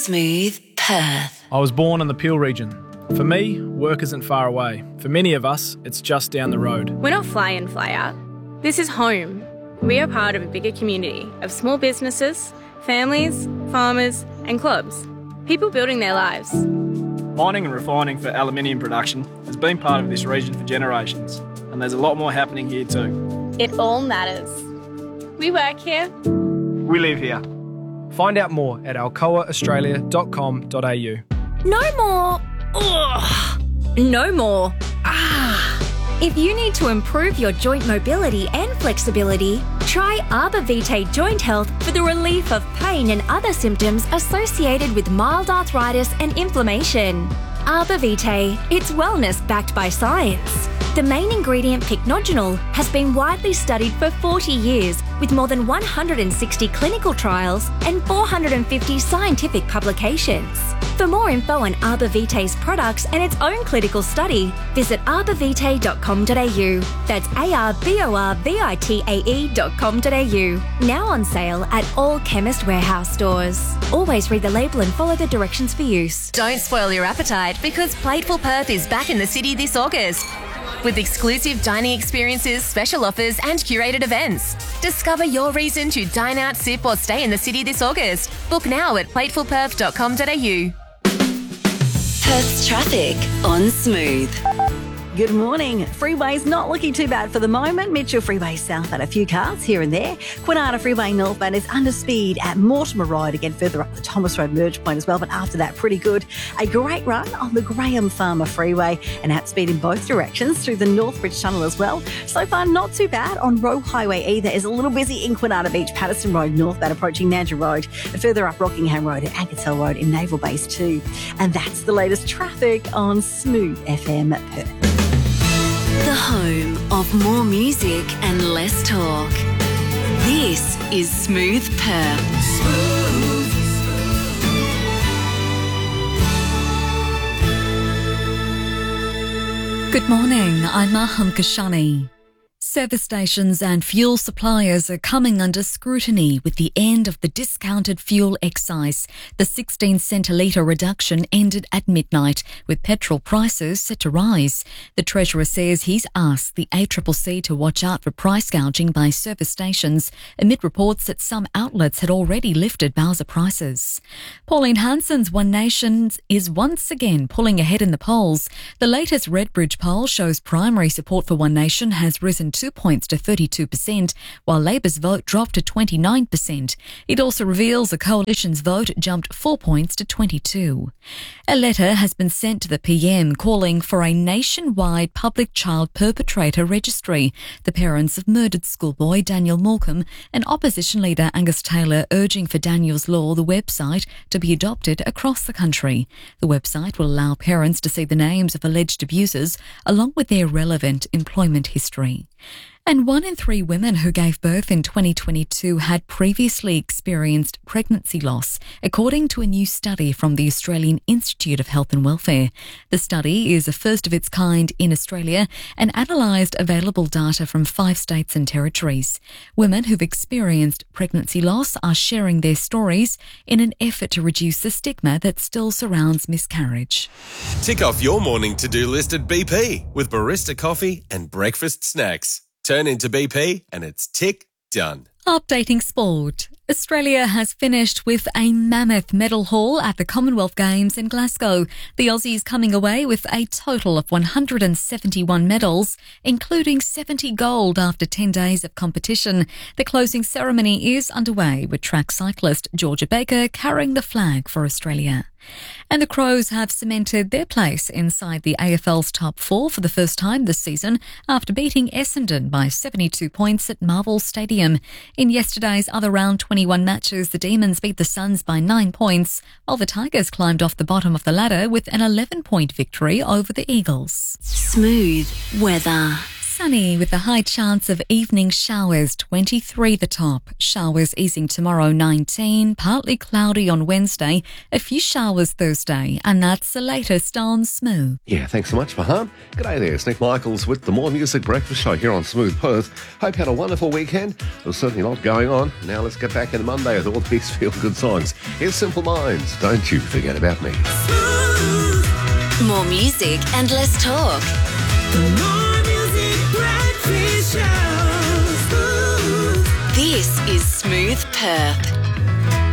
Smooth Perth. I was born in the Peel region. For me, work isn't far away. For many of us, it's just down the road. We're not fly in, fly out. This is home. We are part of a bigger community of small businesses, families, farmers and clubs. People building their lives. Mining and refining for aluminium production has been part of this region for generations, and there's a lot more happening here too. It all matters. We work here. We live here. Find out more at alcoaaustralia.com.au. No more. Ugh. No more. If you need to improve your joint mobility and flexibility, try Arbor Vitae Joint Health for the relief of pain and other symptoms associated with mild arthritis and inflammation. Arbor Vitae, it's wellness backed by science. The main ingredient, pycnogenol, has been widely studied for 40 years with more than 160 clinical trials and 450 scientific publications. For more info on Arbor Vitae's products and its own clinical study, visit arborvitae.com.au. That's arborvitae.com.au. Now on sale at all Chemist Warehouse stores. Always read the label and follow the directions for use. Don't spoil your appetite because Plateful Perth is back in the city this August. With exclusive dining experiences, special offers and curated events. Discover your reason to dine out, sip or stay in the city this August. Book now at platefulperth.com.au. Perth's traffic on Smooth. Good morning. Freeway's not looking too bad for the moment. Mitchell Freeway South had a few cars here and there. Quinana Freeway northbound is under speed at Mortimer Road, again further up the Thomas Road merge point as well, but after that pretty good. A great run on the Graham Farmer Freeway and at speed in both directions through the Northbridge Tunnel as well. So far not too bad on Roe Highway either. Is a little busy in Quinana Beach, Patterson Road northbound approaching Mandurah Road, and further up Rockingham Road and Ankersell Road in Naval Base too. And that's the latest traffic on Smooth FM Perth. The home of more music and less talk. This is Smooth Perth. Good morning, I'm Maham Kashani. Service stations and fuel suppliers are coming under scrutiny with the end of the discounted fuel excise. The 16 cent a litre reduction ended at midnight, with petrol prices set to rise. The Treasurer says he's asked the ACCC to watch out for price gouging by service stations, amid reports that some outlets had already lifted Bowser prices. Pauline Hanson's One Nation is once again pulling ahead in the polls. The latest Redbridge poll shows primary support for One Nation has risen 2 points to 32%, while Labor's vote dropped to 29%. It also reveals the coalition's vote jumped 4 points to 22%. A letter has been sent to the PM calling for a nationwide public child perpetrator registry. The parents of murdered schoolboy Daniel Morecambe and opposition leader Angus Taylor urging for Daniel's Law, the website, to be adopted across the country. The website will allow parents to see the names of alleged abusers along with their relevant employment history. And 1 in 3 women who gave birth in 2022 had previously experienced pregnancy loss, according to a new study from the Australian Institute of Health and Welfare. The study is a first of its kind in Australia and analysed available data from 5 states and territories. Women who've experienced pregnancy loss are sharing their stories in an effort to reduce the stigma that still surrounds miscarriage. Tick off your morning to-do list at BP with barista coffee and breakfast snacks. Turn into BP and it's tick done. Updating sport. Australia has finished with a mammoth medal haul at the Commonwealth Games in Glasgow. The Aussies coming away with a total of 171 medals, including 70 gold after 10 days of competition. The closing ceremony is underway with track cyclist Georgia Baker carrying the flag for Australia. And the Crows have cemented their place inside the AFL's top 4 for the first time this season after beating Essendon by 72 points at Marvel Stadium. In yesterday's other round 21 matches, the Demons beat the Suns by 9 points, while the Tigers climbed off the bottom of the ladder with an 11-point victory over the Eagles. Smooth weather. sunny with a high chance of evening showers, 23 the top. Showers easing tomorrow, 19. Partly cloudy on Wednesday. A few showers Thursday. And that's the latest on Smooth. Yeah, thanks so much, Farhan. G'day there, it's Nick Michaels with the More Music Breakfast Show here on Smooth Perth. Hope you had a wonderful weekend. There's certainly a lot going on. Now let's get back into Monday with all these feel-good songs. Here's Simple Minds, Don't You Forget About Me. More music and less talk. More Music Breakfast Show. This is Smooth Perth.